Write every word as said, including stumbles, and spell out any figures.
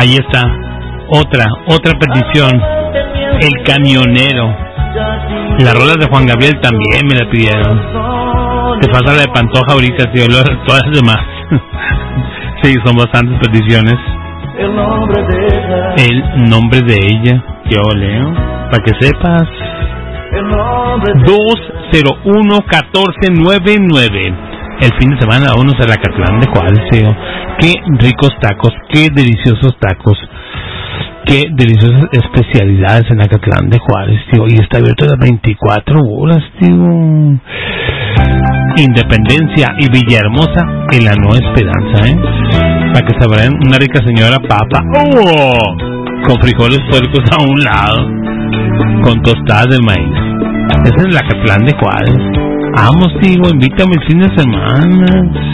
Ahí está, otra, otra petición. El camionero. Las rolas de Juan Gabriel también me la pidieron. Te pasa la de Pantoja ahorita, tío, todas las demás. Sí, son bastantes peticiones. El nombre de ella. Yo leo, para que sepas. dos cero uno uno cuatro nueve nueve. El fin de semana vámonos a Zacatlán de Juárez, tío. Qué ricos tacos, qué deliciosos tacos, qué deliciosas especialidades en Zacatlán de Juárez, tío. Y está abierto las veinticuatro horas, tío. Independencia y Villahermosa en la Nueva Esperanza, ¿eh? Para que sabrán una rica señora papa. ¡Oh! Con frijoles puercos a un lado, con tostadas de maíz. Es en Zacatlán de Juárez. Vamos, tío, invítame el fin de semana.